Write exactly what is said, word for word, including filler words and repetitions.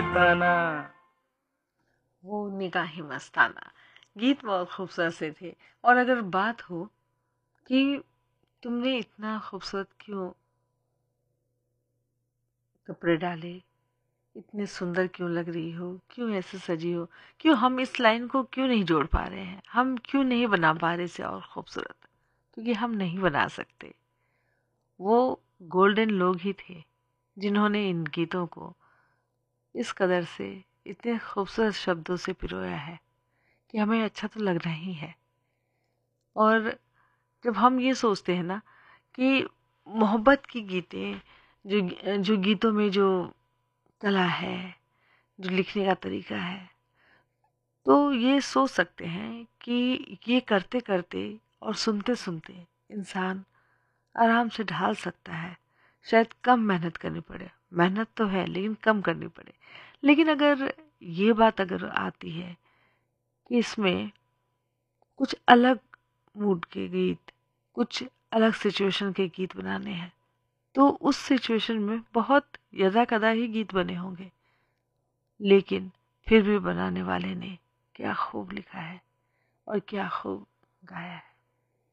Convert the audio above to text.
मस्ताना। वो निगाहे मस्ताना गीत बहुत खूबसूरत से थे। और अगर बात हो कि तुमने इतना खूबसूरत क्यों कपड़े डाले, इतने सुंदर क्यों लग रही हो, क्यों ऐसे सजी हो, क्यों हम इस लाइन को क्यों नहीं जोड़ पा रहे हैं, हम क्यों नहीं बना पा रहे इसे और खूबसूरत? क्योंकि हम नहीं बना सकते। वो गोल्डन लोग ही थे जिन्होंने इन गीतों को इस कदर से इतने खूबसूरत शब्दों से पिरोया है कि हमें अच्छा तो लग रहा ही है। और जब हम ये सोचते हैं ना कि मोहब्बत की गीतें, जो जो गीतों में जो कला है, जो लिखने का तरीका है, तो ये सोच सकते हैं कि ये करते करते और सुनते सुनते इंसान आराम से ढाल सकता है। शायद कम मेहनत करनी पड़े, मेहनत तो है लेकिन कम करनी पड़े। लेकिन अगर ये बात अगर आती है कि इसमें कुछ अलग मूड के गीत, कुछ अलग सिचुएशन के गीत बनाने हैं, तो उस सिचुएशन में बहुत यदा-कदा ही गीत बने होंगे, लेकिन फिर भी बनाने वाले ने क्या खूब लिखा है और क्या खूब गाया है।